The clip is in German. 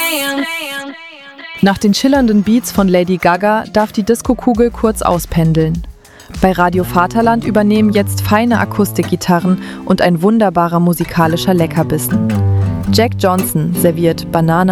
Nach den schillernden Beats von Lady Gaga darf die Diskokugel kurz auspendeln. Bei Radio Vaterland übernehmen jetzt feine Akustikgitarren und ein wunderbarer musikalischer Leckerbissen. Jack Johnson serviert Banana